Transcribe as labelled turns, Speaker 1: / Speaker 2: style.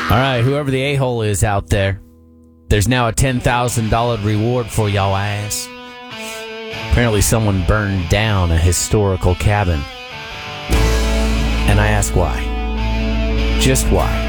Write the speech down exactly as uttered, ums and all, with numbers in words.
Speaker 1: All right, whoever the a-hole is out there, there's now a ten thousand dollars reward for y'all ass. Apparently someone burned down a historical cabin. And I ask why. Just why.